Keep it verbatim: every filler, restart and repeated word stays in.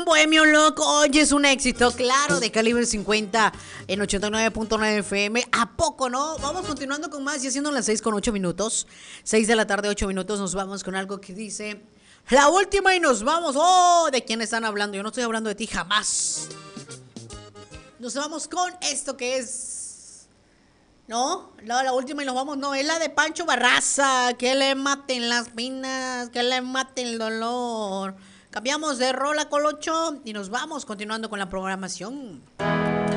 Bohemio Loco. Oye, es un éxito, claro, de calibre cincuenta en ochenta y nueve punto nueve F M. ¿A poco no? Vamos continuando con más y haciendo las seis con ocho minutos. seis de la tarde, ocho minutos. Nos vamos con algo que dice: la última y nos vamos. Oh, ¿de quién están hablando? Yo no estoy hablando de ti jamás. Nos vamos con esto que es... No, la, la última y nos vamos. No, es la de Pancho Barraza. Que le maten las pinas, que le maten el dolor. Cambiamos de rola, Colocho, y nos vamos continuando con la programación.